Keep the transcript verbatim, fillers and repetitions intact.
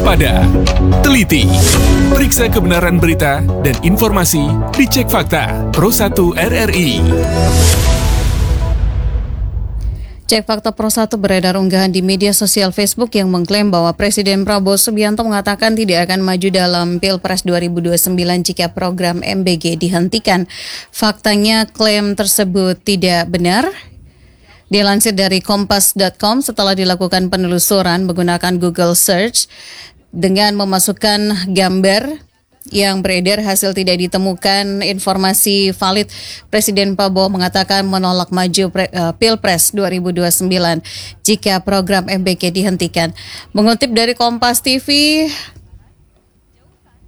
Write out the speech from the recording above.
waspada, teliti, periksa kebenaran berita dan informasi, dicek fakta. Pro satu R R I. Cek Fakta Pro satu beredar unggahan di media sosial Facebook yang mengklaim bahwa Presiden Prabowo Subianto mengatakan tidak akan maju dalam Pilpres dua ribu dua puluh sembilan jika program M B G dihentikan. Faktanya klaim tersebut tidak benar. Dilansir dari kompas dot com setelah dilakukan penelusuran menggunakan Google Search dengan memasukkan gambar yang beredar, hasil tidak ditemukan informasi valid. Presiden Prabowo mengatakan menolak maju pre, uh, Pilpres dua ribu dua puluh sembilan jika program M B G dihentikan. Mengutip dari Kompas T V,